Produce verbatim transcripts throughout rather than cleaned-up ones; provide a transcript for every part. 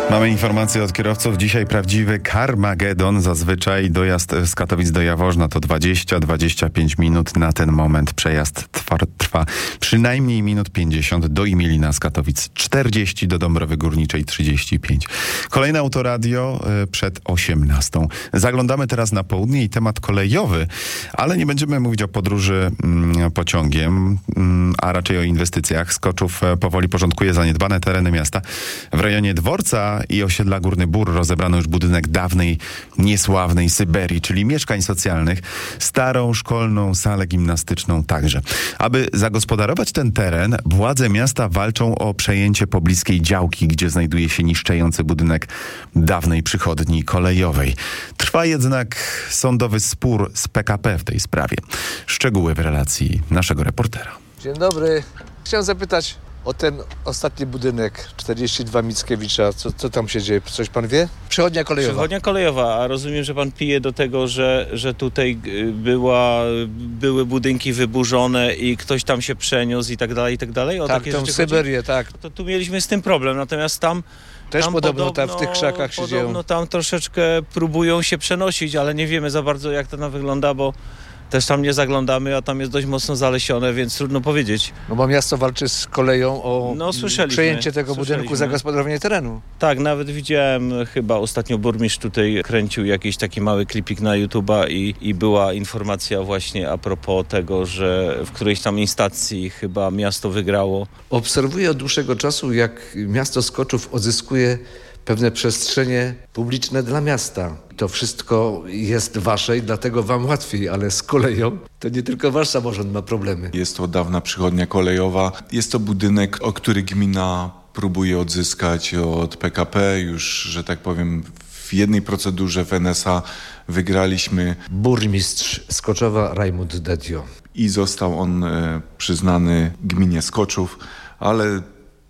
Mamy informacje od kierowców. Dzisiaj prawdziwy Carmagedon. Zazwyczaj dojazd z Katowic do Jaworzna to dwadzieścia do dwudziestu pięciu minut. Na ten moment przejazd trwa, trwa przynajmniej minut pięćdziesiąt. Do Imilina z Katowic czterdzieści, do Dąbrowy Górniczej trzydzieści pięć. Kolejne Autoradio przed osiemnastą. Zaglądamy teraz na południe i temat kolejowy, ale nie będziemy mówić o podróży mm, pociągiem, mm, a raczej o inwestycjach. Skoczów powoli porządkuje zaniedbane tereny miasta. W rejonie Dworca i osiedla Górny Bór rozebrano już budynek dawnej, niesławnej Syberii, czyli mieszkań socjalnych, starą szkolną salę gimnastyczną także. Aby zagospodarować ten teren, władze miasta walczą o przejęcie pobliskiej działki, gdzie znajduje się niszczejący budynek dawnej przychodni kolejowej. Trwa jednak sądowy spór z P K P w tej sprawie. Szczegóły w relacji naszego reportera. Dzień dobry. Chciałem zapytać o ten ostatni budynek czterdzieści dwa Mickiewicza. Co, co tam się dzieje? Coś pan wie? Przechodnia kolejowa. Przechodnia kolejowa, a rozumiem, że pan pije do tego, że, że tutaj była, były budynki wyburzone i ktoś tam się przeniósł i tak dalej, i tak dalej. O tak, takie tą rzeczy Syberię, chodzi? tak. To tu mieliśmy z tym problem, natomiast tam Też tam podobno, podobno tam w tych krzakach się dzieją. Podobno tam troszeczkę próbują się przenosić, ale nie wiemy za bardzo, jak to tam wygląda, bo też tam nie zaglądamy, a tam jest dość mocno zalesione, więc trudno powiedzieć. No bo miasto walczy z koleją o no, przejęcie tego budynku, słyszeliśmy. zagospodarowanie terenu. Tak, nawet widziałem, chyba ostatnio burmistrz tutaj kręcił jakiś taki mały klipik na YouTube'a i, i była informacja właśnie a propos tego, że w którejś tam instacji chyba miasto wygrało. Obserwuję od dłuższego czasu, jak miasto Skoczów odzyskuje pewne przestrzenie publiczne dla miasta. To wszystko jest wasze i dlatego wam łatwiej, ale z koleją to nie tylko wasz samorząd ma problemy. Jest to dawna przychodnia kolejowa. Jest to budynek, o który gmina próbuje odzyskać od P K P. Już, że tak powiem, w jednej procedurze w N S A wygraliśmy. Burmistrz Skoczowa Rajmund Dedio. I został on e, przyznany gminie Skoczów, ale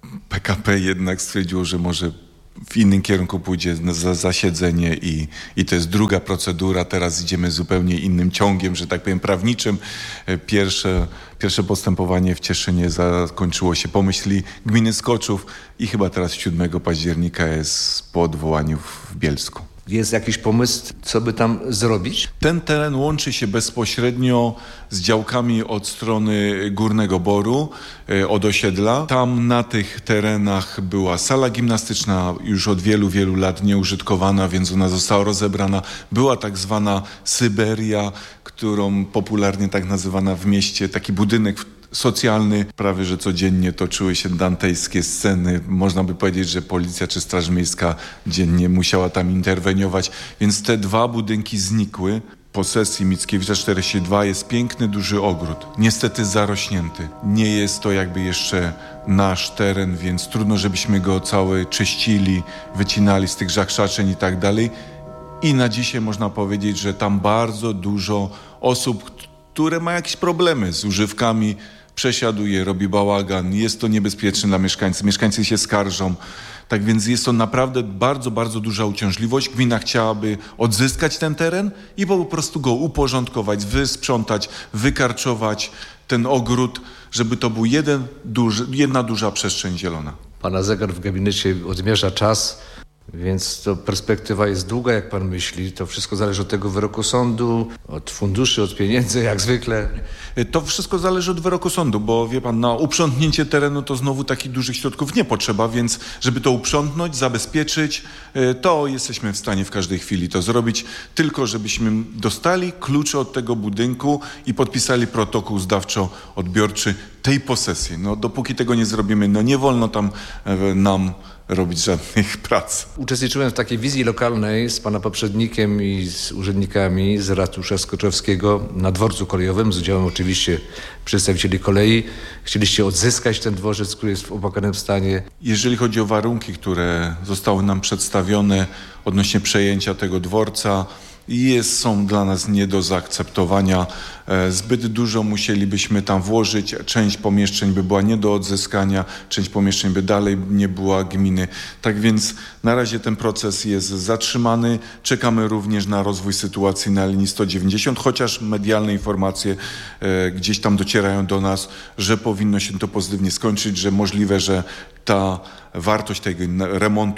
P K P jednak stwierdziło, że może w innym kierunku pójdzie za zasiedzenie i, i to jest druga procedura. Teraz idziemy zupełnie innym ciągiem, że tak powiem, prawniczym. Pierwsze, pierwsze postępowanie w Cieszynie zakończyło się po myśli gminy Skoczów i chyba teraz siódmego października jest po odwołaniu w Bielsku. Jest jakiś pomysł, co by tam zrobić? Ten teren łączy się bezpośrednio z działkami od strony Górnego Boru, od osiedla. Tam na tych terenach była sala gimnastyczna już od wielu, wielu lat nieużytkowana, więc ona została rozebrana. Była tak zwana Syberia, którą popularnie tak nazywana w mieście, taki budynek socjalny. Prawie że codziennie toczyły się dantejskie sceny. Można by powiedzieć, że policja czy Straż Miejska dziennie musiała tam interweniować. Więc te dwa budynki znikły. Po sesji Mickiewicza czterdzieści dwa jest piękny, duży ogród. Niestety zarośnięty. Nie jest to jakby jeszcze nasz teren, więc trudno, żebyśmy go cały czyścili, wycinali z tych żakrzaczeń i tak dalej. I na dzisiaj można powiedzieć, że tam bardzo dużo osób, które ma jakieś problemy z używkami, przesiaduje, robi bałagan, jest to niebezpieczne dla mieszkańców, mieszkańcy się skarżą. Tak więc jest to naprawdę bardzo, bardzo duża uciążliwość. Gmina chciałaby odzyskać ten teren i po prostu go uporządkować, wysprzątać, wykarczować ten ogród, żeby to był jeden duży, jedna duża przestrzeń zielona. Pana zegar w gabinecie odmierza czas, więc to perspektywa jest długa, jak pan myśli. To wszystko zależy od tego wyroku sądu, od funduszy, od pieniędzy, jak zwykle. To wszystko zależy od wyroku sądu, bo wie pan, na uprzątnięcie terenu to znowu takich dużych środków nie potrzeba, więc żeby to uprzątnąć, zabezpieczyć, to jesteśmy w stanie w każdej chwili to zrobić, tylko żebyśmy dostali klucze od tego budynku i podpisali protokół zdawczo-odbiorczy tej posesji. No dopóki tego nie zrobimy, no nie wolno tam nam robić żadnych prac. Uczestniczyłem w takiej wizji lokalnej z pana poprzednikiem i z urzędnikami z ratusza skoczowskiego na dworcu kolejowym, z udziałem oczywiście przedstawicieli kolei. Chcieliście odzyskać ten dworzec, który jest w opłakanym stanie. Jeżeli chodzi o warunki, które zostały nam przedstawione odnośnie przejęcia tego dworca, jest, są dla nas nie do zaakceptowania. Zbyt dużo musielibyśmy tam włożyć. Część pomieszczeń by była nie do odzyskania, część pomieszczeń by dalej nie była gminy. Tak więc na razie ten proces jest zatrzymany. Czekamy również na rozwój sytuacji na linii sto dziewięćdziesiąt, chociaż medialne informacje e, gdzieś tam docierają do nas, że powinno się to pozytywnie skończyć, że możliwe, że ta wartość tego remontu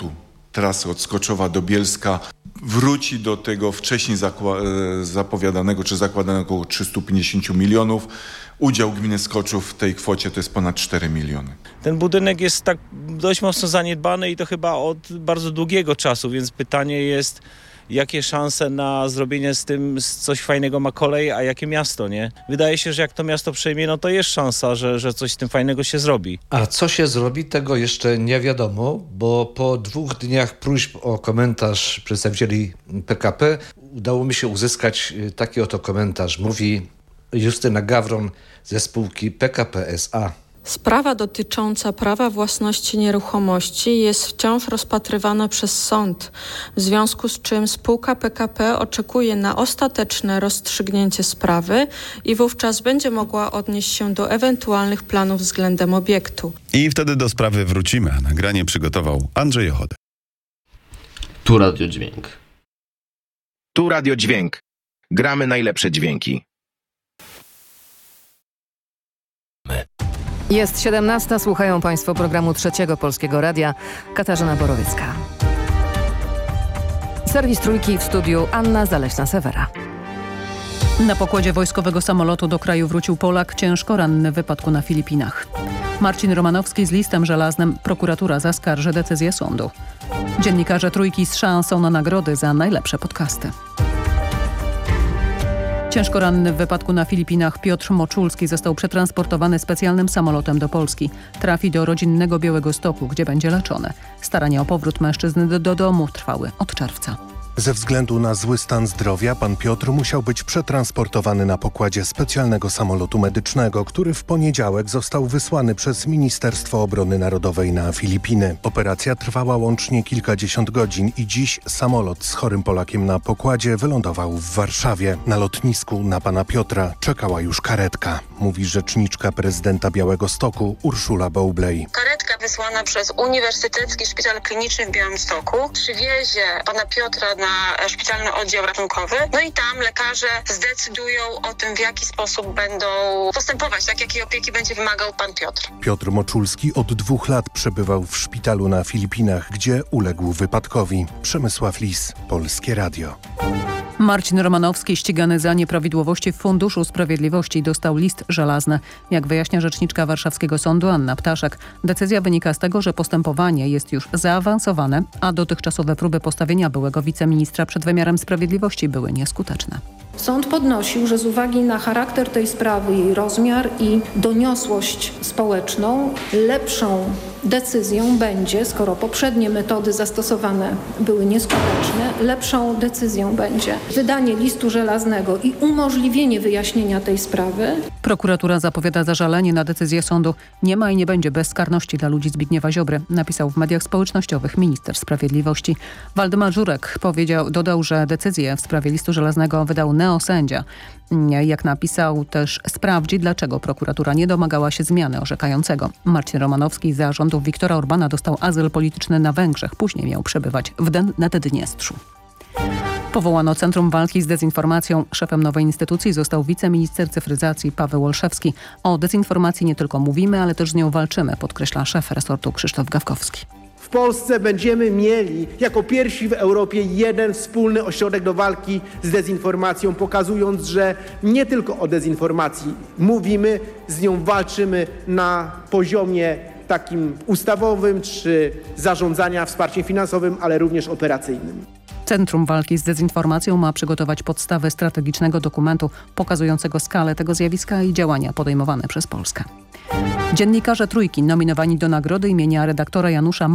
trasy od Skoczowa do Bielska wróci do tego wcześniej zakła- zapowiadanego czy zakładanego około trzysta pięćdziesiąt milionów. Udział gminy Skoczów w tej kwocie to jest ponad cztery miliony. Ten budynek jest tak dość mocno zaniedbany i to chyba od bardzo długiego czasu, więc pytanie jest, jakie szanse na zrobienie z tym coś fajnego ma kolej, a jakie miasto, nie? Wydaje się, że jak to miasto przejmie, no to jest szansa, że, że coś z tym fajnego się zrobi. A co się zrobi, tego jeszcze nie wiadomo, bo po dwóch dniach próśb o komentarz przedstawicieli P K P udało mi się uzyskać taki oto komentarz. Mówi Justyna Gawron ze spółki P K P S A. Sprawa dotycząca prawa własności nieruchomości jest wciąż rozpatrywana przez sąd, w związku z czym spółka P K P oczekuje na ostateczne rozstrzygnięcie sprawy i wówczas będzie mogła odnieść się do ewentualnych planów względem obiektu. I wtedy do sprawy wrócimy. A nagranie przygotował Andrzej Ochody. Tu Radio Dźwięk. Tu Radio Dźwięk. Gramy najlepsze dźwięki. Jest siedemnasta, słuchają Państwo programu Trzeciego Polskiego Radia. Katarzyna Borowiecka. Serwis Trójki, w studiu Anna Zaleśna-Sewera. Na pokładzie wojskowego samolotu do kraju wrócił Polak ciężko ranny w wypadku na Filipinach. Marcin Romanowski z listem żelaznym. Prokuratura zaskarży decyzję sądu. Dziennikarze Trójki z szansą na nagrody za najlepsze podcasty. Ciężko ranny w wypadku na Filipinach Piotr Moczulski został przetransportowany specjalnym samolotem do Polski. Trafi do rodzinnego Białegostoku, gdzie będzie leczony. Starania o powrót mężczyzny do, do domu trwały od czerwca. Ze względu na zły stan zdrowia pan Piotr musiał być przetransportowany na pokładzie specjalnego samolotu medycznego, który w poniedziałek został wysłany przez Ministerstwo Obrony Narodowej na Filipiny. Operacja trwała łącznie kilkadziesiąt godzin i dziś samolot z chorym Polakiem na pokładzie wylądował w Warszawie. Na lotnisku na pana Piotra czekała już karetka, mówi rzeczniczka prezydenta Białegostoku Urszula Bowlej. Karetka wysłana przez Uniwersytecki Szpital Kliniczny w Białymstoku przywiezie pana Piotra na szpitalny oddział ratunkowy. No i tam lekarze zdecydują o tym, w jaki sposób będą postępować, tak jakiej opieki będzie wymagał pan Piotr. Piotr Moczulski od dwóch lat przebywał w szpitalu na Filipinach, gdzie uległ wypadkowi. Przemysław Lis, Polskie Radio. Marcin Romanowski, ścigany za nieprawidłowości w Funduszu Sprawiedliwości, dostał list żelazny. Jak wyjaśnia rzeczniczka warszawskiego sądu Anna Ptaszek, decyzja wynika z tego, że postępowanie jest już zaawansowane, a dotychczasowe próby postawienia byłego wiceministra przed wymiarem sprawiedliwości były nieskuteczne. Sąd podnosił, że z uwagi na charakter tej sprawy, jej rozmiar i doniosłość społeczną, lepszą decyzją będzie, skoro poprzednie metody zastosowane były nieskuteczne, lepszą decyzją będzie wydanie listu żelaznego i umożliwienie wyjaśnienia tej sprawy. Prokuratura zapowiada zażalenie na decyzję sądu. Nie ma i nie będzie bezkarności dla ludzi Zbigniewa Ziobry, napisał w mediach społecznościowych minister sprawiedliwości. Waldemar Żurek powiedział, dodał, że decyzję w sprawie listu żelaznego wydał neosędzia. Jak napisał, też sprawdzi, dlaczego prokuratura nie domagała się zmiany orzekającego. Marcin Romanowski za rządów Viktora Orbana dostał azyl polityczny na Węgrzech. Później miał przebywać w Den- Naddniestrzu. Powołano Centrum Walki z Dezinformacją. Szefem nowej instytucji został wiceminister cyfryzacji Paweł Olszewski. O dezinformacji nie tylko mówimy, ale też z nią walczymy, podkreśla szef resortu Krzysztof Gawkowski. W Polsce będziemy mieli jako pierwsi w Europie jeden wspólny ośrodek do walki z dezinformacją, pokazując, że nie tylko o dezinformacji mówimy, z nią walczymy na poziomie takim ustawowym czy zarządzania wsparciem finansowym, ale również operacyjnym. Centrum Walki z Dezinformacją ma przygotować podstawy strategicznego dokumentu pokazującego skalę tego zjawiska i działania podejmowane przez Polskę. Dziennikarze Trójki nominowani do nagrody imienia redaktora Janusza